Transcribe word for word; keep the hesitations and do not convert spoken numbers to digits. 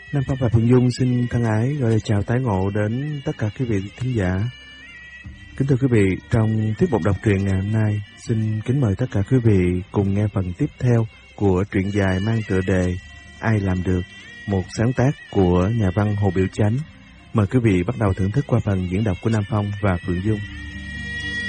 Nam Phong và Phượng Dung xin thân ái gửi lời chào tái ngộ đến tất cả quý vị thính giả. Kính thưa quý vị, trong tiết mục đọc truyện ngày hôm nay, xin kính mời tất cả quý vị cùng nghe phần tiếp theo của truyện dài mang tựa đề Ai Làm Được, một sáng tác của nhà văn Hồ Biểu Chánh. Mời quý vị bắt đầu thưởng thức qua phần diễn đọc của Nam Phong và Phượng Dung.